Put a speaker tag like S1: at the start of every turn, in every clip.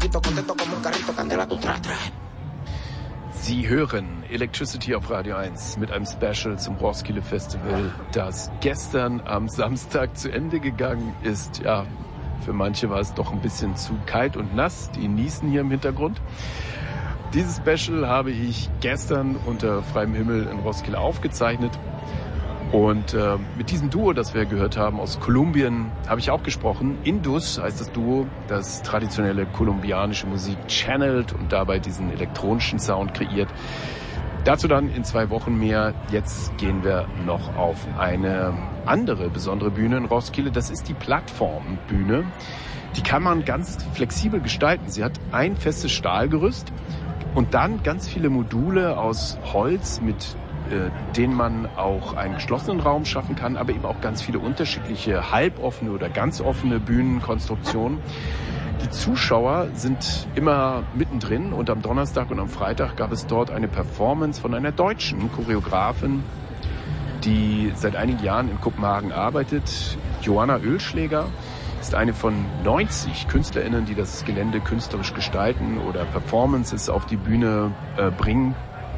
S1: poquito contento como un carrito candela tu tra tra.
S2: Sie hören Electricity auf Radio 1 mit einem Special zum Roskilde Festival, das gestern am Samstag zu Ende gegangen ist. Ja, für manche war es doch ein bisschen zu kalt und nass. Die niesen hier im Hintergrund. Dieses Special habe ich gestern unter freiem Himmel in Roskilde aufgezeichnet. Und mit diesem Duo, das wir gehört haben aus Kolumbien, habe ich auch gesprochen. Indus heißt das Duo, das traditionelle kolumbianische Musik channelt und dabei diesen elektronischen Sound kreiert. Dazu dann in 2 Wochen mehr. Jetzt gehen wir noch auf eine andere besondere Bühne in Roskilde. Das ist die Plattformbühne. Die kann man ganz flexibel gestalten. Sie hat ein festes Stahlgerüst und dann ganz viele Module aus Holz, mit denen man auch einen geschlossenen Raum schaffen kann, aber eben auch ganz viele unterschiedliche halboffene oder ganz offene Bühnenkonstruktionen. Die Zuschauer sind immer mittendrin und am Donnerstag und am Freitag gab es dort eine Performance von einer deutschen Choreografin, die seit einigen Jahren in Kopenhagen arbeitet. Joanna Ölschläger ist eine von 90 KünstlerInnen, die das Gelände künstlerisch gestalten oder Performances auf die Bühne bringen.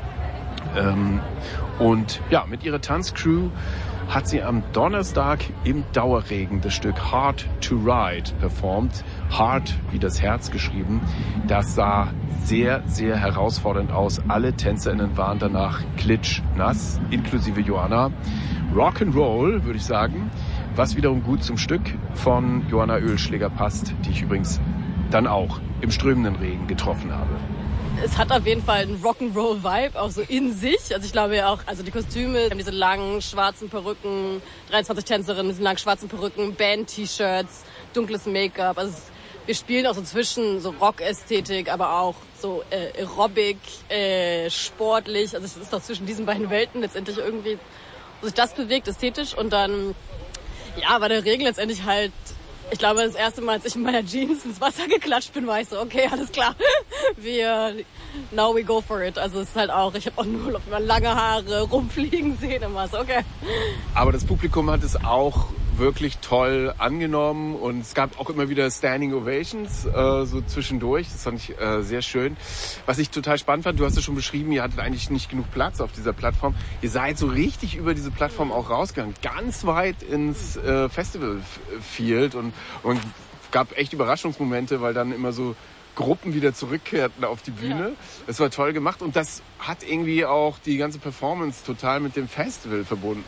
S2: Und ja, mit ihrer Tanzcrew hat sie am Donnerstag im Dauerregen das Stück Hard to Ride performt. Hard wie das Herz geschrieben. Das sah sehr, sehr herausfordernd aus. Alle TänzerInnen waren danach klitschnass, inklusive Joanna. Rock'n'Roll, würde ich sagen, was wiederum gut zum Stück von Joanna Ölschläger passt, die ich übrigens dann auch im strömenden Regen getroffen habe.
S3: Es hat auf jeden Fall einen Rock'n'Roll-Vibe, auch so in sich. Also ich glaube ja auch, also die Kostüme, haben diese langen schwarzen Perücken, 23 Tänzerinnen mit diesen langen schwarzen Perücken, Band-T-Shirts, dunkles Make-up. Also wir spielen auch so zwischen so Rock-Ästhetik, aber auch so Aerobic, sportlich. Also es ist doch zwischen diesen beiden Welten letztendlich irgendwie, wo sich das bewegt, ästhetisch. Und dann, ja, war der Regen letztendlich halt, ich glaube, das erste Mal, als ich in meiner Jeans ins Wasser geklatscht bin, war ich so, okay, alles klar, now we go for it. Also es ist halt auch, ich habe auch nur lange Haare rumfliegen sehen und war so, okay.
S2: Aber das Publikum hat es auch wirklich toll angenommen und es gab auch immer wieder Standing Ovations so zwischendurch. Das fand ich sehr schön. Was ich total spannend fand, du hast es schon beschrieben, ihr hattet eigentlich nicht genug Platz auf dieser Plattform. Ihr seid so richtig über diese Plattform auch rausgegangen, ganz weit ins Festivalfield und gab echt Überraschungsmomente, weil dann immer so Gruppen wieder zurückkehrten auf die Bühne. Es war toll gemacht und das hat irgendwie auch die ganze Performance total mit dem Festival verbunden.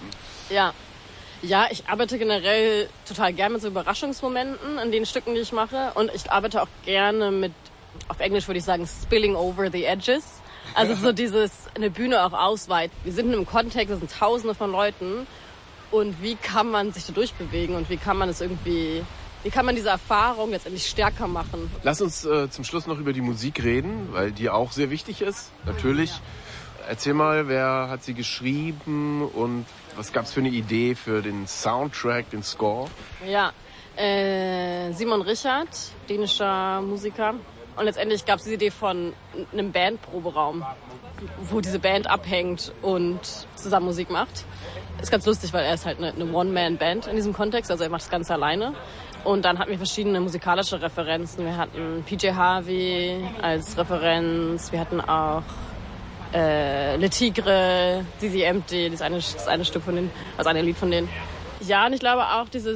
S3: Ja, ich arbeite generell total gerne mit so Überraschungsmomenten in den Stücken, die ich mache. Und ich arbeite auch gerne mit, auf Englisch würde ich sagen, spilling over the edges. Also so dieses, eine Bühne auch ausweiten. Wir sind in einem Kontext, das sind Tausende von Leuten. Und wie kann man sich da durchbewegen und wie kann man diese Erfahrung letztendlich stärker machen?
S2: Lass uns zum Schluss noch über die Musik reden, weil die auch sehr wichtig ist, natürlich. Ja. Erzähl mal, wer hat sie geschrieben und was gab's für eine Idee für den Soundtrack, den Score?
S3: Ja, Simon Richard, dänischer Musiker. Und letztendlich gab's die Idee von einem Bandproberaum, wo diese Band abhängt und zusammen Musik macht. Ist ganz lustig, weil er ist halt eine One-Man-Band in diesem Kontext, also er macht das Ganze alleine. Und dann hatten wir verschiedene musikalische Referenzen. Wir hatten PJ Harvey als Referenz, wir hatten auch Le Tigre, Dizzy Empty, das eine Stück von denen, also ein Lied von denen. Ja, und ich glaube auch diese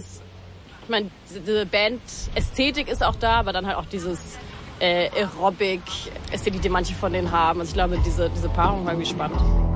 S3: Band-Ästhetik ist auch da, aber dann halt auch dieses Aerobic-Ästhetik, die manche von denen haben. Also ich glaube, diese Paarung war irgendwie spannend.